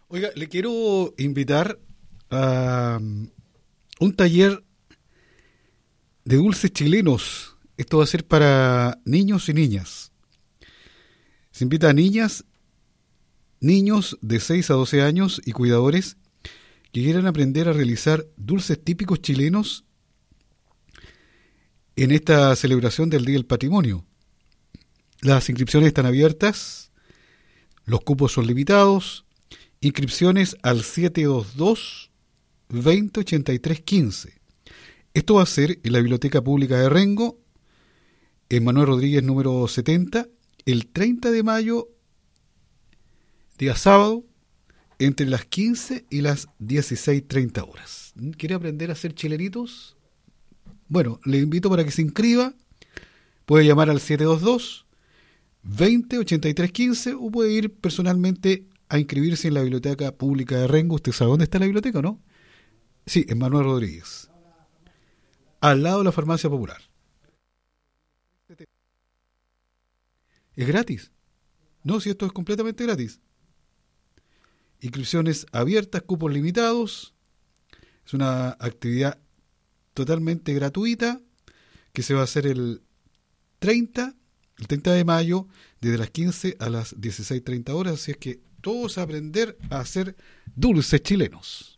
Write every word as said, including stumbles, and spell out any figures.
Oiga, le quiero invitar a um, un taller de dulces chilenos. Esto va a ser para niños y niñas. Se invita a niñas, niños de seis a doce años y cuidadores que quieran aprender a realizar dulces típicos chilenos en esta celebración del Día del Patrimonio. Las inscripciones están abiertas, los cupos son limitados. Inscripciones al siete dos dos, veinte, ochenta y tres, quince. Esto va a ser en la Biblioteca Pública de Rengo, en Manuel Rodríguez número setenta, el treinta de mayo, día sábado, entre las quince y las dieciséis treinta horas. ¿Quiere aprender a hacer chilenitos? Bueno, le invito para que se inscriba. Puede llamar al siete dos dos, veinte, ochenta y tres, quince o puede ir personalmente a inscribirse en la Biblioteca Pública de Rengo. ¿Usted sabe dónde está la biblioteca o no? Sí, en Manuel Rodríguez, al lado de la Farmacia Popular. ¿Es gratis? No, si esto es completamente gratis. Inscripciones abiertas, cupos limitados. Es una actividad totalmente gratuita que se va a hacer el treinta, el treinta de mayo, desde las quince a las dieciséis treinta horas. Así es que todos a aprender a hacer dulces chilenos.